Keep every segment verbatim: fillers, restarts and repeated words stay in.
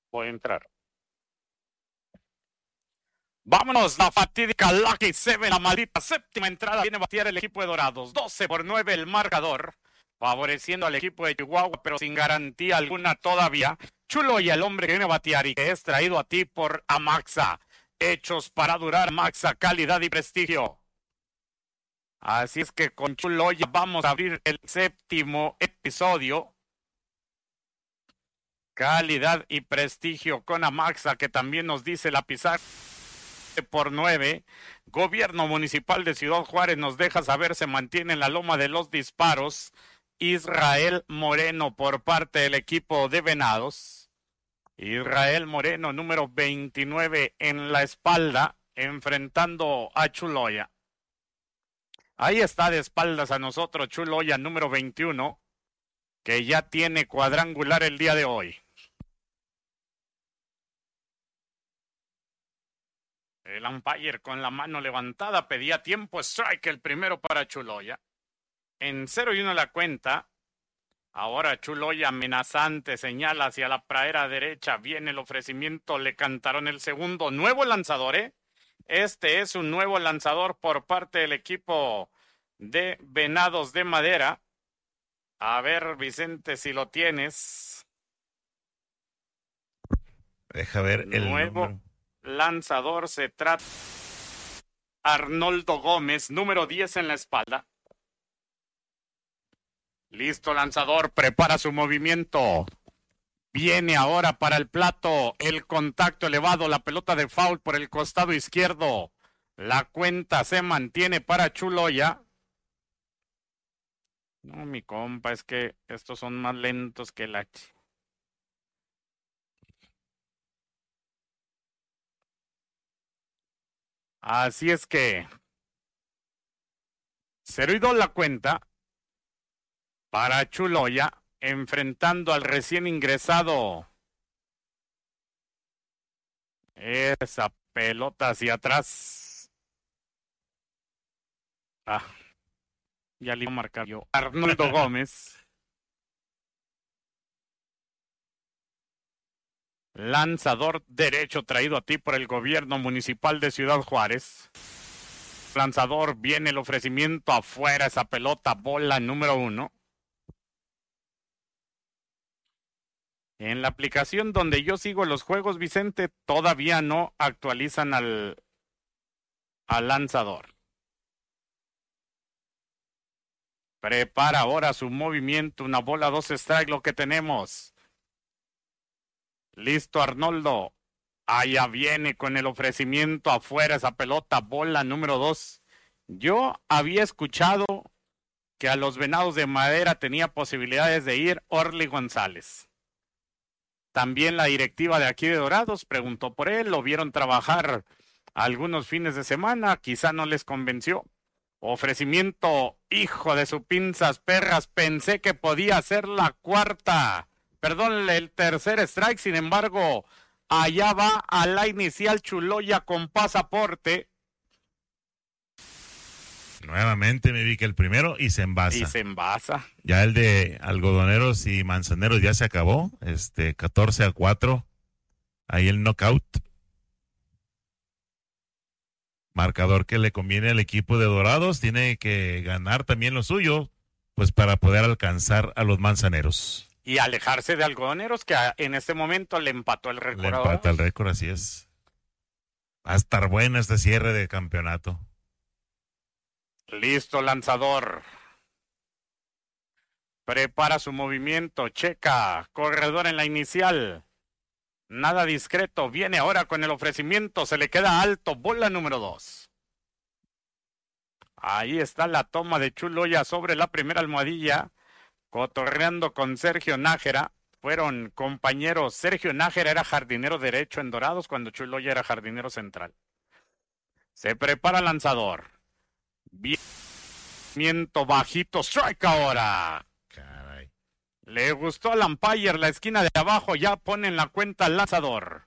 Voy a entrar. Vámonos, la fatídica Lucky Seven, la maldita séptima entrada. Viene a batear el equipo de Dorados. doce por nueve el marcador, favoreciendo al equipo de Chihuahua, pero sin garantía alguna todavía. Chulo y el hombre que viene a batear y que es traído a ti por Amaxa. Hechos para durar, Amaxa, calidad y prestigio. Así es que con Chuloya vamos a abrir el séptimo episodio. Calidad y prestigio con Amaxa, que también nos dice la pizarra por nueve. Gobierno Municipal de Ciudad Juárez nos deja saber se mantiene en la loma de los disparos. Israel Moreno por parte del equipo de Venados. Israel Moreno, número veintinueve en la espalda, enfrentando a Chuloya. Ahí está de espaldas a nosotros Chuloya, número veintiuno, que ya tiene cuadrangular el día de hoy. El umpire con la mano levantada pedía tiempo, strike el primero para Chuloya. En cero y uno la cuenta. Ahora Chuloya amenazante señala hacia la pradera derecha. Viene el ofrecimiento, le cantaron el segundo. Nuevo lanzador, ¿eh? Este es un nuevo lanzador por parte del equipo de Venados de Madera. A ver, Vicente, si lo tienes. Deja ver el nuevo número. Lanzador, se trata Arnoldo Gómez, número diez en la espalda. Listo, lanzador, prepara su movimiento. Viene ahora para el plato, el contacto elevado, la pelota de foul por el costado izquierdo. La cuenta se mantiene para Chuloya. No, mi compa, es que estos son más lentos que la... Así es que cero y dos la cuenta para Chuloya, enfrentando al recién ingresado. Esa pelota hacia atrás. Ah, ya le iba a marcar yo. Arnoldo Gómez. Lanzador derecho traído a ti por el gobierno municipal de Ciudad Juárez. Lanzador, viene el ofrecimiento afuera, esa pelota, bola número uno. En la aplicación donde yo sigo los juegos, Vicente, todavía no actualizan al, al lanzador. Prepara ahora su movimiento, una bola, dos strike, lo que tenemos. Listo, Arnoldo. Allá viene con el ofrecimiento afuera esa pelota, bola número dos. Yo había escuchado que a los Venados de Madera tenía posibilidades de ir Orly González. También la directiva de aquí de Dorados preguntó por él, lo vieron trabajar algunos fines de semana, quizá no les convenció. Ofrecimiento, hijo de su pinzas perras, pensé que podía ser la cuarta. Perdón, el tercer strike, sin embargo, allá va a la inicial Chuloya con pasaporte. Nuevamente me vi que el primero y se envasa. Y se envasa. Ya el de algodoneros y manzaneros ya se acabó. Este, catorce a cuatro. Ahí el knockout. Marcador que le conviene al equipo de Dorados. Tiene que ganar también lo suyo, pues para poder alcanzar a los manzaneros. Y alejarse de algodoneros, que en este momento le empató el récord. Le empata el récord, así es. Va a estar bueno este cierre de campeonato. Listo, lanzador. Prepara su movimiento, checa, corredor en la inicial. Nada discreto, viene ahora con el ofrecimiento, se le queda alto, bola número dos. Ahí está la toma de Chuloya sobre la primera almohadilla, cotorreando con Sergio Nájera. Fueron compañeros, Sergio Nájera era jardinero derecho en Dorados cuando Chuloya era jardinero central. Se prepara lanzador. Viento bajito, strike ahora. Caray. Le gustó al umpire, la esquina de abajo, ya pone en la cuenta al lanzador.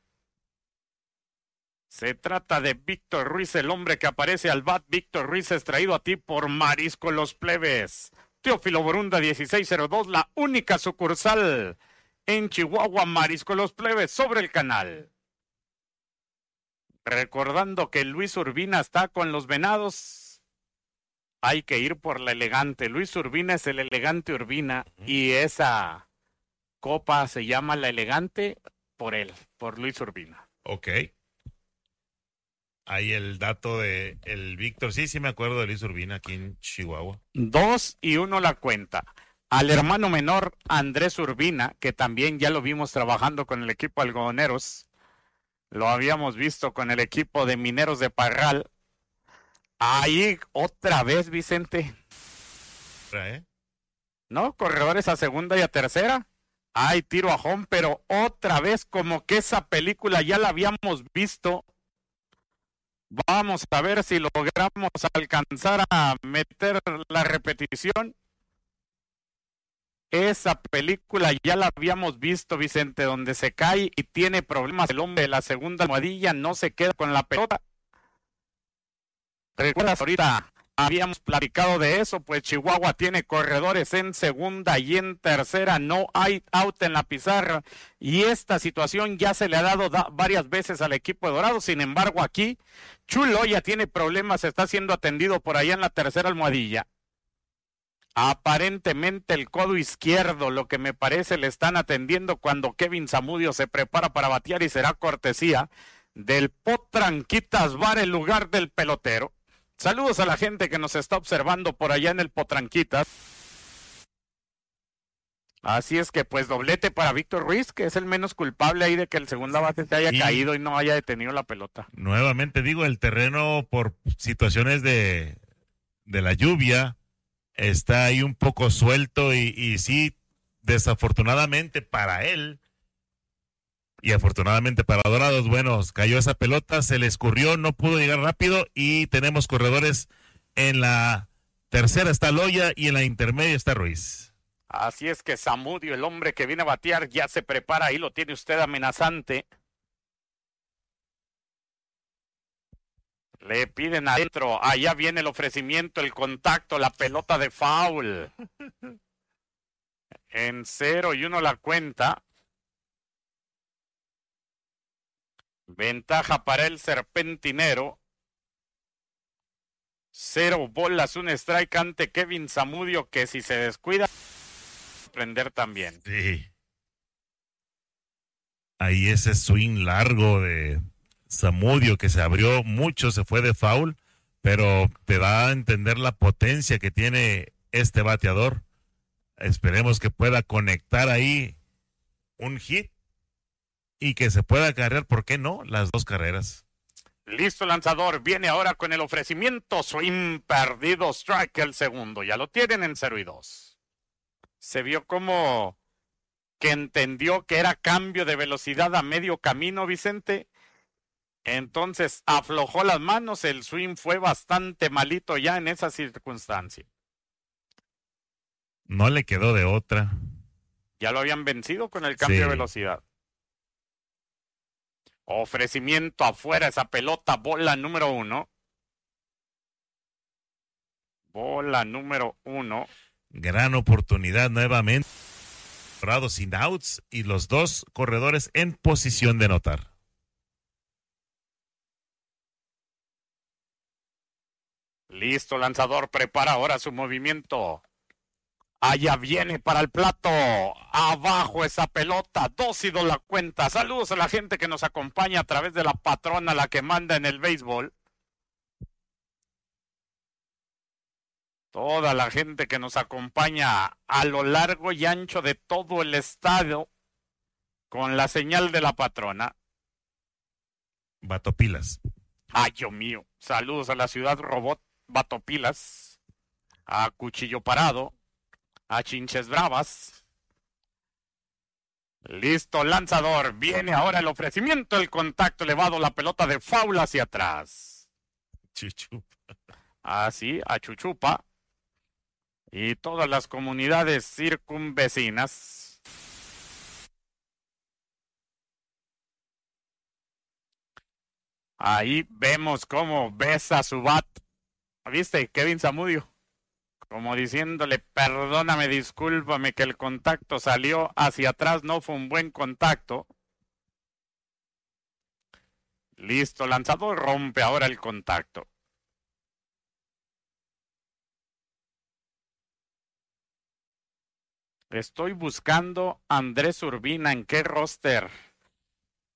Se trata de Víctor Ruiz, el hombre que aparece al bat. Víctor Ruiz es traído a ti por Marisco Los Plebes. Teófilo Borunda dieciséis cero dos, la única sucursal en Chihuahua, Marisco Los Plebes, sobre el canal. Recordando que Luis Urbina está con los Venados, hay que ir por la elegante. Luis Urbina es el elegante Urbina y esa copa se llama la elegante por él, por Luis Urbina. Ok. Ahí el dato de el Víctor. Sí, sí me acuerdo de Luis Urbina aquí en Chihuahua. Dos y uno la cuenta. Al hermano menor Andrés Urbina, que también ya lo vimos trabajando con el equipo algodoneros. Lo habíamos visto con el equipo de Mineros de Parral. Ahí otra vez, Vicente. ¿Eh? ¿No? Corredores a segunda y a tercera. Hay tiro a home, pero otra vez como que esa película ya la habíamos visto. Vamos a ver si logramos alcanzar a meter la repetición. Esa película ya la habíamos visto, Vicente, donde se cae y tiene problemas el hombre de la segunda almohadilla, no se queda con la pelota. ¿Recuerdas ahorita? Habíamos platicado de eso, pues Chihuahua tiene corredores en segunda y en tercera, no hay out en la pizarra y esta situación ya se le ha dado da varias veces al equipo de Dorados. Sin embargo, aquí Chulo ya tiene problemas, está siendo atendido por allá en la tercera almohadilla. Aparentemente el codo izquierdo, lo que me parece, le están atendiendo cuando Kevin Zamudio se prepara para batear y será cortesía del Potranquitas Bar, el lugar del pelotero. Saludos a la gente que nos está observando por allá en el Potranquitas. Así es que pues doblete para Víctor Ruiz, que es el menos culpable ahí de que el segunda base se haya Sí. caído y no haya detenido la pelota. Nuevamente digo, el terreno por situaciones de, de la lluvia está ahí un poco suelto y, y sí, desafortunadamente para él y afortunadamente para Dorados, bueno, cayó esa pelota, se le escurrió, no pudo llegar rápido y tenemos corredores en la tercera está Loya y en la intermedia está Ruiz. Así es que Zamudio, el hombre que viene a batear, ya se prepara, ahí lo tiene usted amenazante. Le piden adentro, allá viene el ofrecimiento, el contacto, la pelota de foul. En cero y uno la cuenta. Ventaja para el serpentinero. Cero bolas, un strike ante Kevin Zamudio, que si se descuida, prender también. Sí. Ahí ese swing largo de Zamudio que se abrió mucho, se fue de foul, pero te da a entender la potencia que tiene este bateador. Esperemos que pueda conectar ahí un hit y que se pueda cargar, ¿por qué no? Las dos carreras. Listo, lanzador, viene ahora con el ofrecimiento, swing perdido, strike el segundo, ya lo tienen en cero y dos. Se vio como que entendió que era cambio de velocidad a medio camino, Vicente. Entonces aflojó las manos, el swing fue bastante malito ya en esa circunstancia. No le quedó de otra. Ya lo habían vencido con el cambio Sí. de velocidad. Ofrecimiento afuera, esa pelota, bola número uno. Bola número uno. Gran oportunidad nuevamente. Dorado sin outs y los dos corredores en posición de anotar. Listo, lanzador, prepara ahora su movimiento. Allá viene para el plato. Abajo esa pelota. Dos y dos la cuenta. Saludos a la gente que nos acompaña a través de la patrona, la que manda en el béisbol. Toda la gente que nos acompaña a lo largo y ancho de todo el estadio con la señal de la patrona. Batopilas. Ay, Dios mío. Saludos a la ciudad robot Batopilas, a Cuchillo Parado, a Chinches Bravas. Listo, lanzador. Viene ahora el ofrecimiento, el contacto elevado, la pelota de foul hacia atrás. Chuchupa. Así, a Chuchupa y todas las comunidades circunvecinas. Ahí vemos cómo besa su bat. ¿Viste? Kevin Zamudio. Como diciéndole, perdóname, discúlpame que el contacto salió hacia atrás, no fue un buen contacto. Listo, lanzador rompe ahora el contacto. Estoy buscando a Andrés Urbina en qué roster.